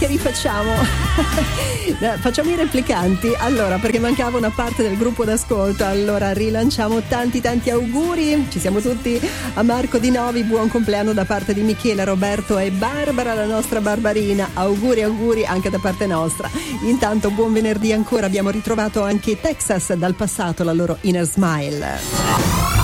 che rifacciamo? Facciamo i replicanti, allora, perché mancava una parte del gruppo d'ascolto, allora rilanciamo tanti auguri, ci siamo tutti, a Marco Di Novi, buon compleanno da parte di Michele, Roberto e Barbara, la nostra Barbarina, auguri anche da parte nostra. Intanto buon venerdì ancora, abbiamo ritrovato anche Texas dal passato, la loro Inner Smile.